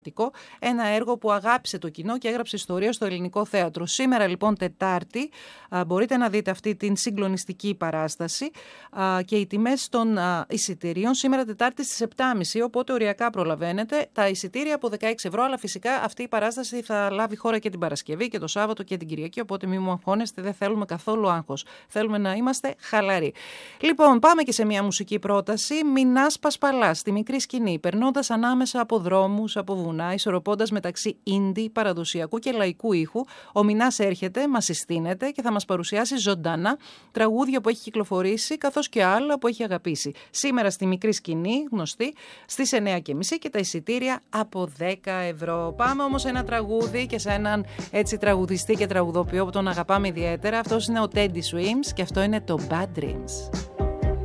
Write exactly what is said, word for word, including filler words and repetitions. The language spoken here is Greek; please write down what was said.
Ένα έργο που αγάπησε το κοινό και έγραψε ιστορία στο ελληνικό θέατρο. Σήμερα λοιπόν Τετάρτη μπορείτε να δείτε αυτή την συγκλονιστική παράσταση και οι τιμές των εισιτηρίων σήμερα Τετάρτη στις επτά και μισή, οπότε οριακά προλαβαίνετε. Τα εισιτήρια από δεκαέξι ευρώ, αλλά φυσικά αυτή η παράσταση θα λάβει χώρα και την Παρασκευή και το Σάββατο και την Κυριακή, οπότε μην μου αγχώνεστε, δεν θέλουμε καθόλου άγχος. Θέλουμε να είμαστε χαλαροί. Λοιπόν, πάμε και σε μια μουσική πρόταση. Μινάς Πασπαλάς στη μικρή σκηνή, περνώντας ανάμεσα από δρόμους, από βουνά, ισορροπώντας μεταξύ indie, παραδοσιακού και λαϊκού ήχου, ο Μινάς έρχεται, μας συστήνεται και θα μας παρουσιάσει ζωντανά τραγούδια που έχει κυκλοφορήσει, καθώς και άλλα που έχει αγαπήσει. Σήμερα στη μικρή σκηνή, γνωστή, στις εννιά και μισή και τα εισιτήρια από δέκα ευρώ. Πάμε όμως σε ένα τραγούδι και σε έναν έτσι τραγουδιστή και τραγουδοποιό που τον αγαπάμε ιδιαίτερα. Αυτός είναι ο Teddy Swims και αυτό είναι το Bad Dreams.